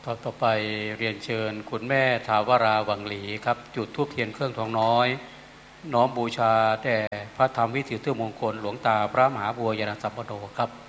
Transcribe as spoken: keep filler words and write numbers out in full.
ต่อต่อไปเรียนเชิญคุณแม่ทาวราวังหลีครับจุดธูปเทียนเครื่องทองน้อยน้อมบูชาแด่พระธรรมวิถีเตื้อมงคลหลวงตาพระมหาบัวยานสัมปันโนครับ